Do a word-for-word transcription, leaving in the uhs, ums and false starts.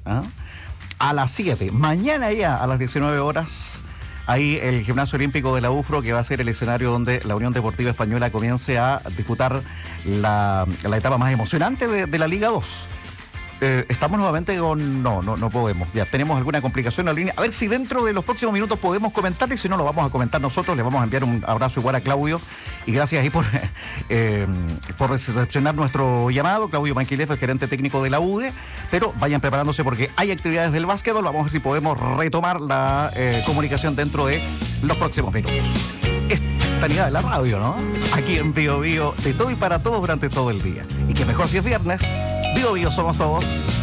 ¿ah? A las siete. Mañana ya a las diecinueve horas, ahí el Gimnasio Olímpico de la U F R O, que va a ser el escenario donde la Unión Deportiva Española comience a disputar la, la etapa más emocionante de, de la Liga dos. Eh, estamos nuevamente con... No, no, no podemos. Ya tenemos alguna complicación en la línea. A ver si dentro de los próximos minutos podemos comentar, y si no lo vamos a comentar nosotros. Le vamos a enviar un abrazo igual a Claudio. Y gracias ahí por, eh, por recepcionar nuestro llamado. Claudio Manquilef, el gerente técnico de la U D E. Pero vayan preparándose porque hay actividades del básquetbol. Vamos a ver si podemos retomar la eh, comunicación dentro de los próximos minutos. Esta unidad de la radio, ¿no? Aquí en Bio Bio, de todo y para todos durante todo el día. Y que mejor si es viernes. Bio Bio somos todos.